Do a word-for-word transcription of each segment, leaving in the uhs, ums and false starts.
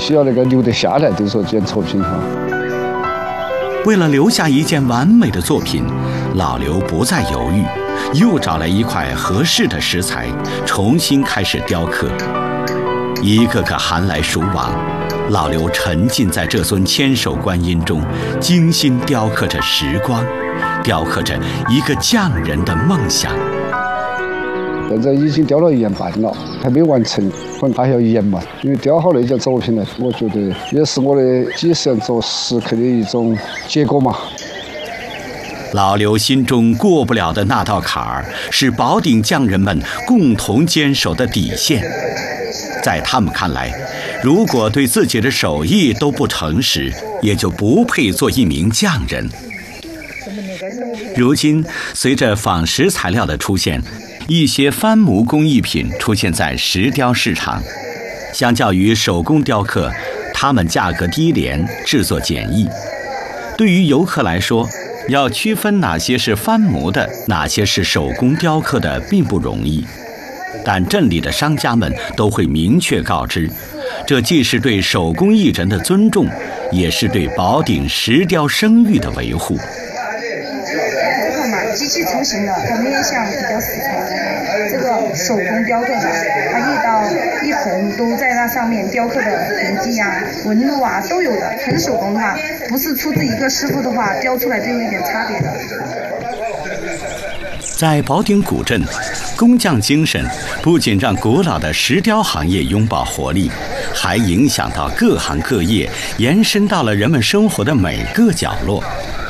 须要那个留得下来，都说件作品哈。 为了留下一件完美的作品，老刘不再犹豫，又找来一块合适的石材，重新开始雕刻。一个个寒来暑往，老刘沉浸在这尊千手观音中，精心雕刻着时光，雕刻着一个匠人的梦想。 现在已经雕了一年半了，还没完成，可能还要一年嘛。因为雕好那件作品呢，我觉得也是我的几十年做石刻的一种结果嘛。 老刘心中过不了的那道坎儿，是宝鼎匠人们共同坚守的底线。在他们看来，如果对自己的手艺都不诚实，也就不配做一名匠人。如今，随着仿石材料的出现，一些翻模工艺品出现在石雕市场。相较于手工雕刻，它们价格低廉，制作简易。对于游客来说，要区分哪些是翻模的，哪些是手工雕刻的，并不容易。但镇里的商家们都会明确告知，这既是对手工艺人的尊重，也是对宝鼎石雕声誉的维护。 机器成型的，它面向比较死材，这个手工雕刻的，它一刀一横都在那上面雕刻的痕迹啊、纹路啊都有的。纯手工的话，不是出自一个师傅的话，雕出来就有一点差别的。 在宝鼎古镇，工匠精神不仅让古老的石雕行业拥抱活力，还影响到各行各业，延伸到了人们生活的每个角落。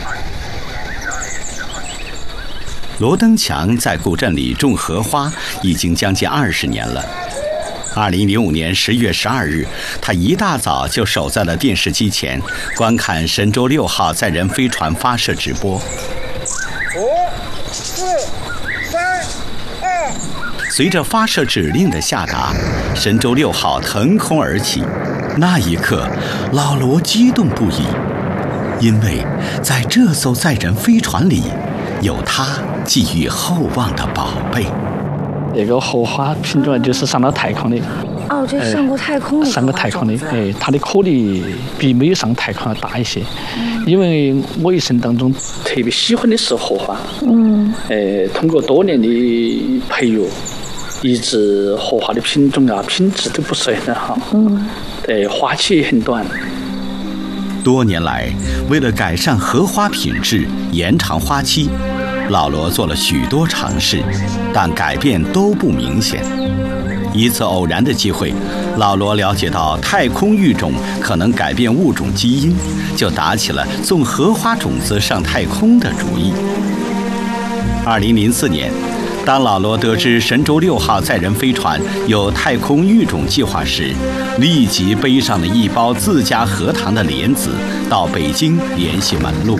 罗登强在古镇里种荷花已经将近二十年了。二零零五年十月十二日，他一大早就守在了电视机前，观看神舟六号载人飞船发射直播。五、四、三、二。随着发射指令的下达，神舟六号腾空而起。那一刻，老罗激动不已，因为在这艘载人飞船里，有他寄予厚望的宝贝。 那个荷花品种就是上了太空的。 哦，这上过太空的、呃。 上过太空的，哎，它的颗粒比没有上太空要大一些。嗯、因为我一生当中特别喜欢的是荷花。嗯。呃，通过多年的培育，一直荷花的品种啊、品质都不是很好。嗯。对，花期也很短。 多年来，为了改善荷花品质、延长花期，老罗做了许多尝试，但改变都不明显。一次偶然的机会，老罗了解到太空育种可能改变物种基因，就打起了送荷花种子上太空的主意。二零零四年，当老罗得知神舟六号载人飞船有太空育种计划时，立即背上了一包自家荷塘的莲子，到北京联系门路。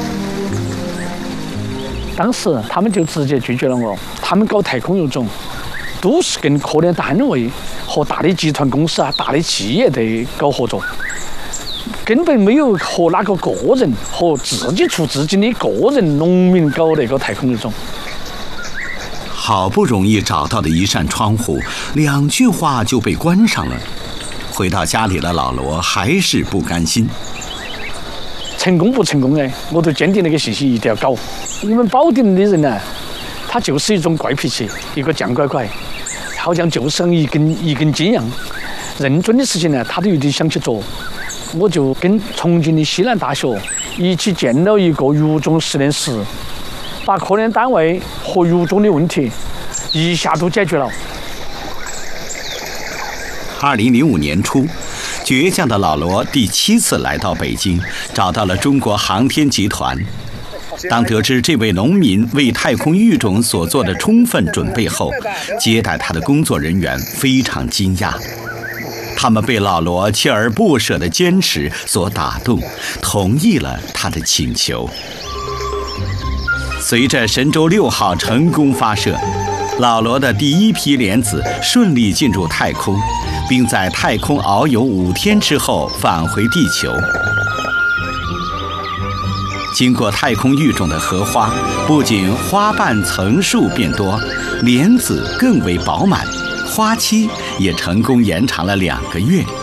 当时他们就直接拒绝了我，他们搞太空育种，都是跟科研单位和大的集团公司啊、大的企业在搞合作，根本没有和哪个个人和自己出自己的个人农民搞那个太空育种。 好不容易找到的一扇窗户，两句话就被关上了。回到家里的老罗还是不甘心。 成功不成功呢？我都坚定那个信息一定要搞。因为保定的人呢，他就是一种怪脾气，一个犟拐拐，好像就像一根一根筋一样。认真的事情呢，他都有点想去做。我就跟重庆的西南大学一起建了一个育种实验室，把科研单位和育种的问题一下都解决了。 二零零五年初，倔强的老罗第七次来到北京，找到了中国航天集团。当得知这位农民为太空育种所做的充分准备后，接待他的工作人员非常惊讶。他们被老罗锲而不舍的坚持所打动，同意了他的请求。随着神舟六号成功发射，老罗的第一批莲子顺利进入太空，并在太空遨游五天之后返回地球。经过太空育种的荷花，不仅花瓣层数变多，莲子更为饱满，花期也成功延长了两个月。